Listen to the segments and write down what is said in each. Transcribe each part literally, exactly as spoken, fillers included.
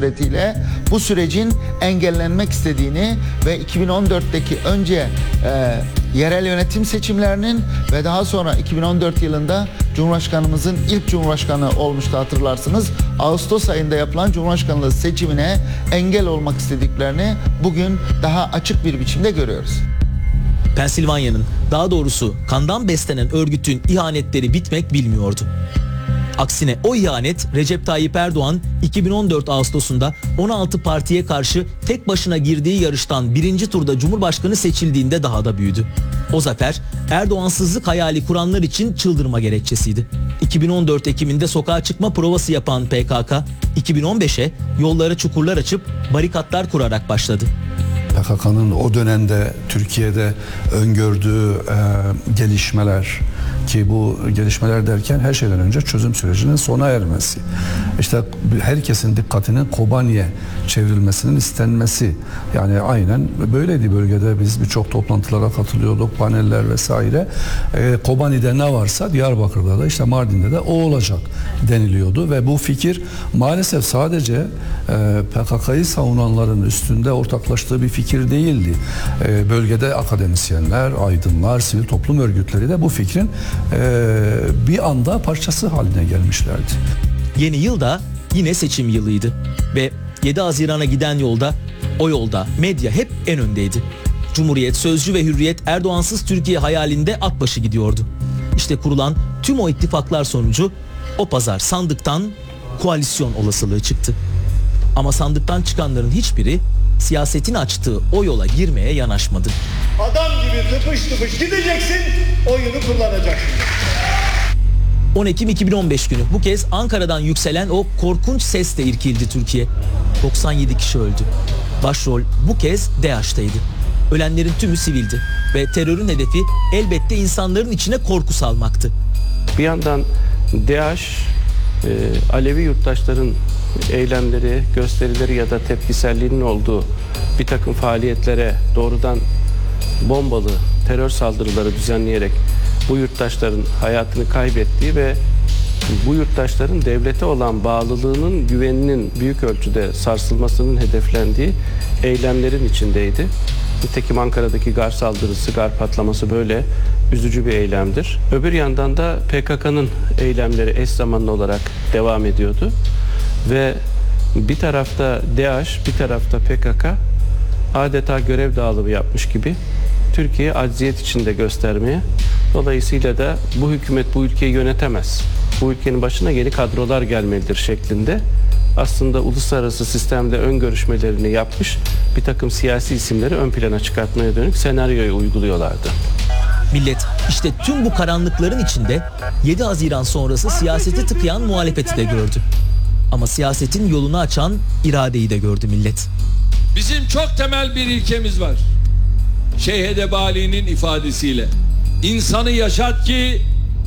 suretiyle bu sürecin engellenmek istediğini ve iki bin on dörtteki önce e, yerel yönetim seçimlerinin ve daha sonra iki bin on dört yılında Cumhurbaşkanımızın ilk Cumhurbaşkanı olmuştu, hatırlarsınız. Ağustos ayında yapılan Cumhurbaşkanlığı seçimine engel olmak istediklerini bugün daha açık bir biçimde görüyoruz. Pensilvanya'nın, daha doğrusu kandan beslenen örgütün ihanetleri bitmek bilmiyordu. Aksine o ihanet Recep Tayyip Erdoğan iki bin on dört Ağustos'unda on altı partiye karşı tek başına girdiği yarıştan birinci turda Cumhurbaşkanı seçildiğinde daha da büyüdü. O zafer Erdoğansızlık hayali kuranlar için çıldırma gerekçesiydi. iki bin on dört Ekim'inde sokağa çıkma provası yapan P K K iki bin on beşe yollara çukurlar açıp barikatlar kurarak başladı. P K K'nın o dönemde Türkiye'de öngördüğü e, gelişmeler, ki bu gelişmeler derken her şeyden önce çözüm sürecinin sona ermesi. İşte herkesin dikkatinin Kobani'ye çevrilmesinin istenmesi. Yani aynen böyleydi bölgede, biz birçok toplantılara katılıyorduk, paneller vesaire. E, Kobani'de ne varsa Diyarbakır'da da, işte Mardin'de de o olacak deniliyordu ve bu fikir maalesef sadece e, P K K'yı savunanların üstünde ortaklaştığı bir fikir değildi. E, bölgede akademisyenler, aydınlar, sivil toplum örgütleri de bu fikrin e, bir anda parçası haline gelmişlerdi. Yeni yıl da yine seçim yılıydı ve yedi Haziran'a giden yolda, o yolda medya hep en öndeydi. Cumhuriyet, Sözcü ve Hürriyet Erdoğansız Türkiye hayalinde at başı gidiyordu. İşte kurulan tüm o ittifaklar sonucu o pazar sandıktan koalisyon olasılığı çıktı. Ama sandıktan çıkanların hiçbiri siyasetin açtığı o yola girmeye yanaşmadı. Adam gibi tıpış tıpış gideceksin, oyunu kullanacaksın. on Ekim iki bin on beş günü bu kez Ankara'dan yükselen o korkunç sesle irkildi Türkiye. doksan yedi kişi öldü. Başrol bu kez DAEŞ'teydi. Ölenlerin tümü sivildi ve terörün hedefi elbette insanların içine korku salmaktı. Bir yandan DAEŞ, e, Alevi yurttaşların eylemleri, gösterileri ya da tepkiselliğinin olduğu bir takım faaliyetlere doğrudan bombalı terör saldırıları düzenleyerek bu yurttaşların hayatını kaybettiği ve bu yurttaşların devlete olan bağlılığının, güveninin büyük ölçüde sarsılmasının hedeflendiği eylemlerin içindeydi. Nitekim Ankara'daki gar saldırısı, gar patlaması böyle üzücü bir eylemdir. Öbür yandan da P K K'nın eylemleri eş zamanlı olarak devam ediyordu. Ve bir tarafta DAEŞ, bir tarafta P K K adeta görev dağılımı yapmış gibi Türkiye'yi acziyet içinde göstermeye, dolayısıyla da bu hükümet bu ülkeyi yönetemez, bu ülkenin başına yeni kadrolar gelmelidir şeklinde aslında uluslararası sistemde ön görüşmelerini yapmış bir takım siyasi isimleri ön plana çıkartmaya dönük senaryoyu uyguluyorlardı. Millet işte tüm bu karanlıkların içinde yedi Haziran sonrası siyaseti tıkayan muhalefeti de gördü. Ama siyasetin yolunu açan iradeyi de gördü millet. Bizim çok temel bir ilkemiz var. Şeyh Edebali'nin ifadesiyle insanı yaşat ki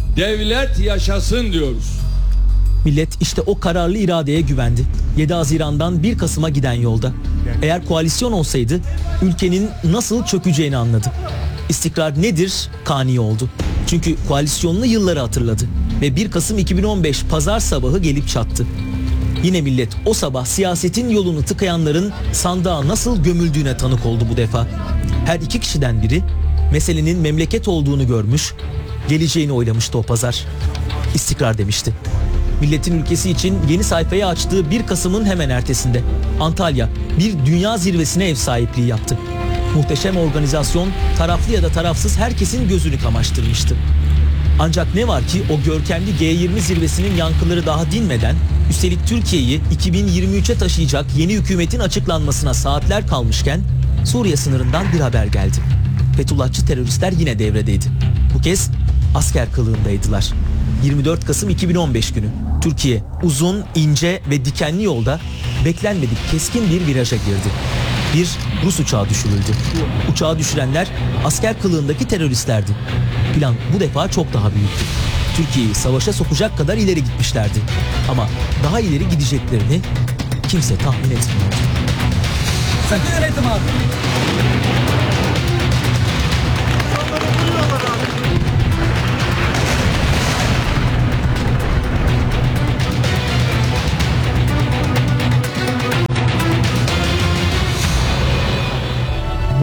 devlet yaşasın diyoruz. Millet işte o kararlı iradeye güvendi. yedi Haziran'dan bir Kasım'a giden yolda. Eğer koalisyon olsaydı ülkenin nasıl çökeceğini anladı. İstikrar nedir? Kani oldu. Çünkü koalisyonlu yılları hatırladı. Ve bir Kasım iki bin on beş pazar sabahı gelip çattı. Yine millet o sabah siyasetin yolunu tıkayanların sandığa nasıl gömüldüğüne tanık oldu bu defa. Her iki kişiden biri meselenin memleket olduğunu görmüş, geleceğini oylamıştı o pazar. İstikrar demişti. Milletin ülkesi için yeni sayfayı açtığı bir Kasım'ın hemen ertesinde Antalya bir dünya zirvesine ev sahipliği yaptı. Muhteşem organizasyon taraflı ya da tarafsız herkesin gözünü kamaştırmıştı. Ancak ne var ki o görkemli G yirmi zirvesinin yankıları daha dinmeden, üstelik Türkiye'yi iki bin yirmi üçe taşıyacak yeni hükümetin açıklanmasına saatler kalmışken Suriye sınırından bir haber geldi. Fethullahçı teröristler yine devredeydi. Bu kez asker kılığındaydılar. yirmi dört Kasım iki bin on beş günü Türkiye uzun, ince ve dikenli yolda beklenmedik keskin bir viraja girdi. Bir Rus uçağı düşürüldü. Uçağı düşürenler asker kılığındaki teröristlerdi. Plan bu defa çok daha büyüktü. Türkiye'yi savaşa sokacak kadar ileri gitmişlerdi. Ama daha ileri gideceklerini kimse tahmin etmiyordu. Sakın yönetim abi.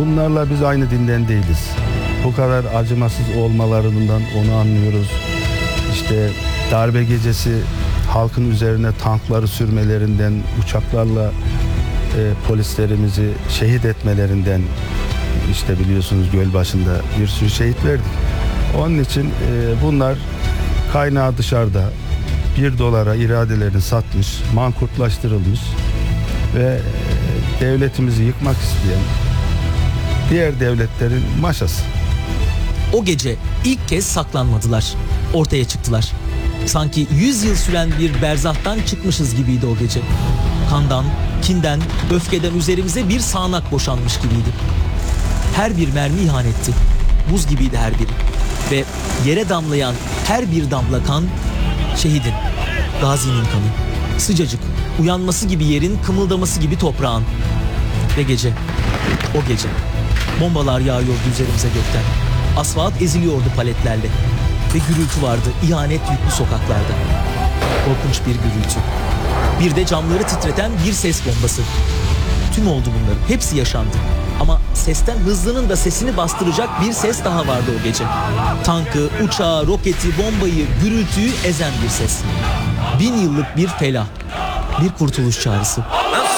bunlarla biz aynı dinden değiliz. Bu kadar acımasız olmalarından onu anlıyoruz. İşte darbe gecesi halkın üzerine tankları sürmelerinden, uçaklarla e, polislerimizi şehit etmelerinden, işte biliyorsunuz Gölbaşı'nda bir sürü şehit verdik. Onun için e, bunlar kaynağı dışarıda, bir dolara iradelerini satmış, mankurtlaştırılmış ve e, devletimizi yıkmak isteyen diğer devletlerin maşası. O gece ilk kez saklanmadılar. Ortaya çıktılar. Sanki yüz yıl süren bir berzahtan çıkmışız gibiydi o gece. Kandan, kinden, öfkeden üzerimize bir sağanak boşanmış gibiydi. Her bir mermi ihanetti. Buz gibiydi her biri. Ve yere damlayan her bir damla kan şehidin, gazinin kanı. Sıcacık, uyanması gibi yerin, kımıldaması gibi toprağın. Ve gece, o gece. Bombalar yağıyordu üzerimize gökten. Asfalt eziliyordu paletlerle. Ve gürültü vardı, ihanet yüklü sokaklarda. Korkunç bir gürültü. Bir de camları titreten bir ses bombası. Tüm oldu bunların, hepsi yaşandı. Ama sesten hızlının da sesini bastıracak bir ses daha vardı o gece. Tankı, uçağı, roketi, bombayı, gürültüyü ezen bir ses. Bin yıllık bir felah, bir kurtuluş çağrısı.